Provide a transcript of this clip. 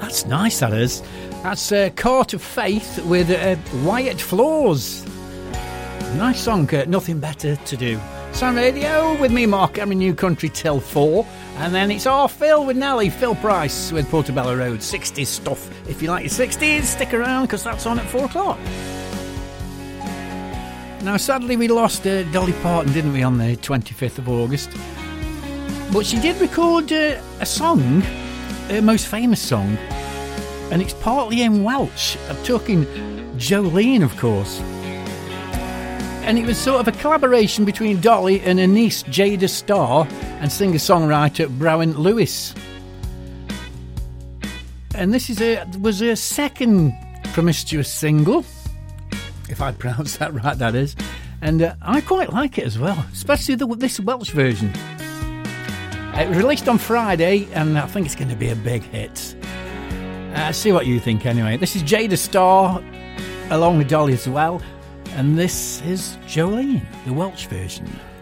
That's nice, that is. That's Court of Faith with Wyatt Floors. Nice song, Nothing Better to Do. Sound Radio with me, Mark, every new country till 4. And then it's our Phil with Nelly, Phil Price with Portobello Road. 60s stuff. If you like your 60s, stick around because that's on at 4 o'clock. Now, sadly, we lost Dolly Parton, didn't we, on the 25th of August. But she did record a song, her most famous song, and it's partly in Welsh. I'm talking Jolene, of course. And it was sort of a collaboration between Dolly and her niece Jada Starr and singer-songwriter Browen Lewis. And this was her second promiscuous single, if I pronounce that right, that is. And I quite like it as well, especially this Welsh version. It was released on Friday, and I think it's going to be a big hit. See what you think anyway. This is Jada Starr, along with Dolly as well. And this is Jolene, the Welsh version.